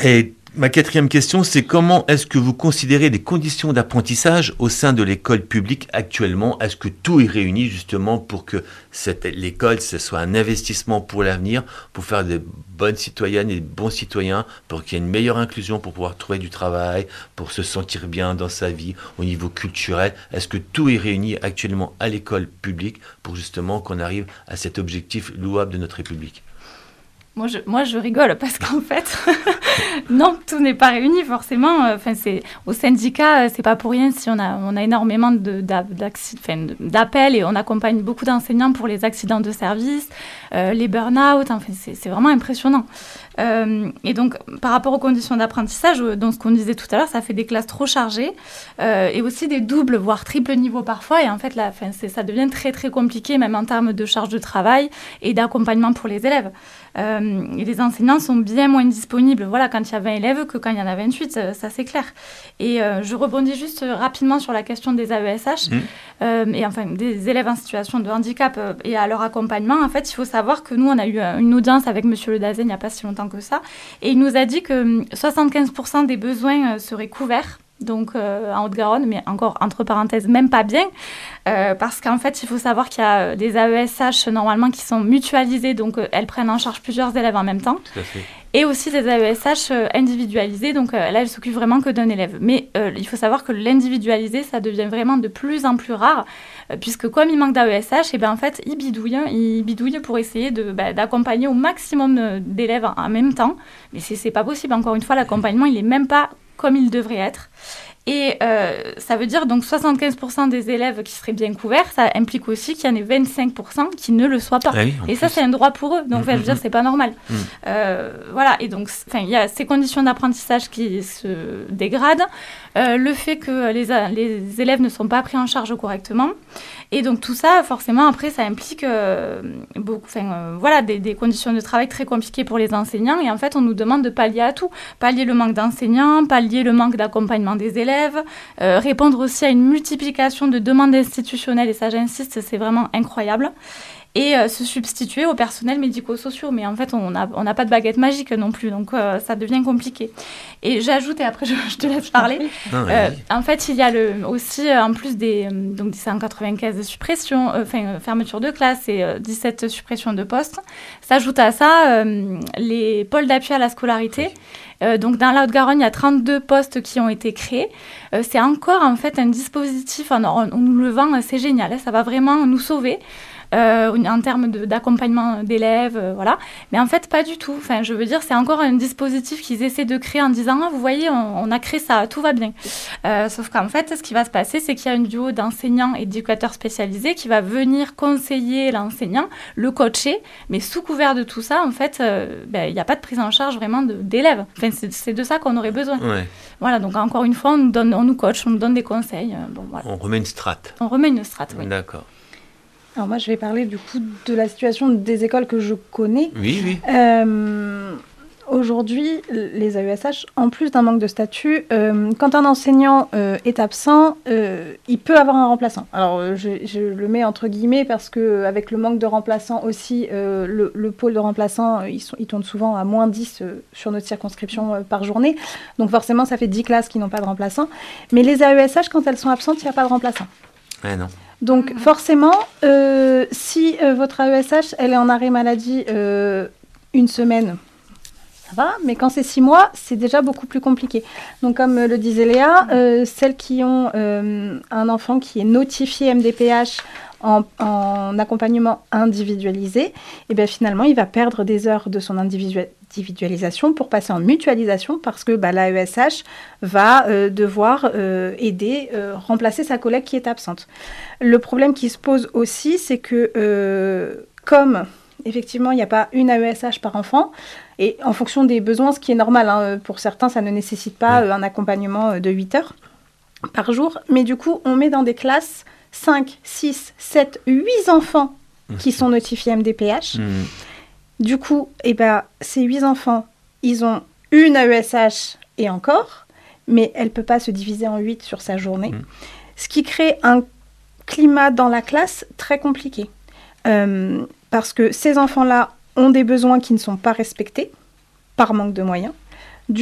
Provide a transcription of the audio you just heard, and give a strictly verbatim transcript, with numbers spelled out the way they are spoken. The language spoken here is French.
Et ma quatrième question, c'est comment est-ce que vous considérez les conditions d'apprentissage au sein de l'école publique actuellement? Est-ce que tout est réuni justement pour que cette, l'école, ce soit un investissement pour l'avenir, pour faire de bonnes citoyennes et de bons citoyens, pour qu'il y ait une meilleure inclusion, pour pouvoir trouver du travail, pour se sentir bien dans sa vie au niveau culturel? Est-ce que tout est réuni actuellement à l'école publique pour justement qu'on arrive à cet objectif louable de notre République? Moi je, moi, je rigole parce qu'en fait, non, tout n'est pas réuni forcément. Enfin, c'est, au syndicat, c'est pas pour rien si on a, on a énormément de, enfin, d'appels et on accompagne beaucoup d'enseignants pour les accidents de service, euh, les burn-out. Enfin, c'est, c'est vraiment impressionnant. Euh, et donc, par rapport aux conditions d'apprentissage, dans ce qu'on disait tout à l'heure, ça fait des classes trop chargées euh, et aussi des doubles, voire triples niveaux parfois. Et en fait, là, enfin, c'est, ça devient très, très compliqué, même en termes de charge de travail et d'accompagnement pour les élèves. Euh, et les enseignants sont bien moins disponibles voilà, quand il y a vingt élèves que quand il y en a vingt-huit, ça, ça c'est clair. Et euh, je rebondis juste rapidement sur la question des A E S H, mmh. euh, et enfin des élèves en situation de handicap euh, et à leur accompagnement. En fait, il faut savoir que nous, on a eu une audience avec Monsieur Le Dazen il n'y a pas si longtemps que ça, et il nous a dit que soixante-quinze pour cent des besoins euh, seraient couverts. Donc euh, en Haute-Garonne, mais encore entre parenthèses, même pas bien, euh, parce qu'en fait, il faut savoir qu'il y a des A E S H normalement qui sont mutualisées, donc euh, elles prennent en charge plusieurs élèves en même temps. Tout à fait. Et aussi des A E S H euh, individualisées, donc euh, là, elles s'occupent vraiment que d'un élève. Mais euh, il faut savoir que l'individualisé, ça devient vraiment de plus en plus rare, euh, puisque comme il manque d'A E S H, et ben en fait, ils bidouillent, ils bidouillent pour essayer de, bah, d'accompagner au maximum d'élèves en, en même temps. Mais c'est, c'est pas possible, encore une fois, l'accompagnement, il est même pas comme il devrait être. Et euh, ça veut dire donc soixante-quinze pour cent des élèves qui seraient bien couverts, ça implique aussi qu'il y en ait vingt-cinq pour cent qui ne le soient pas. Ah oui, et plus. Ça, c'est un droit pour eux. Donc, mmh, je veux dire, c'est pas normal. Mmh. Euh, voilà. Et donc, il y a ces conditions d'apprentissage qui se dégradent, euh, le fait que les, les élèves ne sont pas pris en charge correctement. Et donc, tout ça, forcément, après, ça implique euh, beaucoup, euh, voilà, des, des conditions de travail très compliquées pour les enseignants. Et en fait, on nous demande de pallier à tout. Pallier le manque d'enseignants, pallier le manque d'accompagnement des élèves, Euh, répondre aussi à une multiplication de demandes institutionnelles, et ça j'insiste, c'est vraiment incroyable, et euh, se substituer aux personnels médico-sociaux. Mais en fait, on n'a on n'a pas de baguette magique non plus, donc euh, ça devient compliqué. Et j'ajoute, et après je, je te laisse parler, non, euh, en fait, il y a le, aussi, en plus des, donc, des cent quatre-vingt-quinze suppressions, enfin, euh, fermetures de classes et euh, dix-sept suppressions de postes, s'ajoute à ça euh, les pôles d'appui à la scolarité. Euh, donc, dans la Haute-Garonne, il y a trente-deux postes qui ont été créés. Euh, c'est encore, en fait, un dispositif, on, on, on nous le vend, c'est génial, hein, ça va vraiment nous sauver. Euh, en termes de, d'accompagnement d'élèves, euh, voilà. Mais en fait, pas du tout. Enfin, je veux dire, c'est encore un dispositif qu'ils essaient de créer en disant ah, « vous voyez, on, on a créé ça, tout va bien euh, ». Sauf qu'en fait, ce qui va se passer, c'est qu'il y a une duo d'enseignants et d'éducateurs spécialisés qui va venir conseiller l'enseignant, le coacher, mais sous couvert de tout ça, en fait, euh, ben, il n'y a pas de prise en charge vraiment de, d'élèves. Enfin, c'est, c'est de ça qu'on aurait besoin. Ouais. Voilà, donc encore une fois, on nous, donne, on nous coach, on nous donne des conseils. Euh, bon, voilà. On remet une strate. On remet une strate, oui. D'accord. Alors moi, je vais parler du coup de la situation des écoles que je connais. Oui, oui. Euh, aujourd'hui, les A E S H, en plus d'un manque de statut, euh, quand un enseignant euh, est absent, euh, il peut avoir un remplaçant. Alors, je, je le mets entre guillemets parce qu'avec le manque de remplaçants aussi, euh, le, le pôle de remplaçants, ils, sont, ils tournent souvent à moins dix euh, sur notre circonscription euh, par journée. Donc forcément, ça fait dix classes qui n'ont pas de remplaçant. Mais les A E S H, quand elles sont absentes, il n'y a pas de remplaçant. Ouais, non. Donc forcément, euh, si euh, votre A E S H, elle est en arrêt maladie euh, une semaine, ça va, mais quand c'est six mois, c'est déjà beaucoup plus compliqué. Donc comme euh, le disait Léa, euh, celles qui ont euh, un enfant qui est notifié M D P H en, en accompagnement individualisé, et bien finalement, il va perdre des heures de son individualisation individualisation pour passer en mutualisation parce que bah, l'A E S H va euh, devoir euh, aider, euh, remplacer sa collègue qui est absente. Le problème qui se pose aussi, c'est que euh, comme effectivement il n'y a pas une A E S H par enfant, et en fonction des besoins, ce qui est normal, hein, pour certains ça ne nécessite pas euh, un accompagnement de huit heures par jour, mais du coup on met dans des classes cinq, six, sept, huit enfants qui sont notifiés M D P H. Mmh. Du coup, eh ben, ces huit enfants, ils ont une A E S H et encore, mais elle ne peut pas se diviser en huit sur sa journée, mmh. ce qui crée un climat dans la classe très compliqué. Euh, parce que ces enfants-là ont des besoins qui ne sont pas respectés par manque de moyens.